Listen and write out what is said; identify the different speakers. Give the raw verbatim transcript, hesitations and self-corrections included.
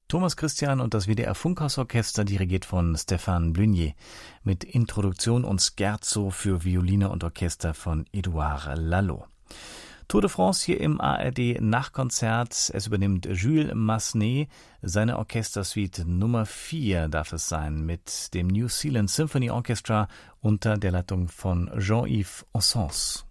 Speaker 1: Thomas Christian und das W D R Funkhausorchester, dirigiert von Stéphane Blunier, mit Introduktion und Scherzo für Violine und Orchester von Édouard Lalo. Tour de France hier im A R D Nachkonzert. Es übernimmt Jules Massenet. Seine Orchestersuite Nummer vier darf es sein, mit dem New Zealand Symphony Orchestra unter der Leitung von Jean-Yves Ossens.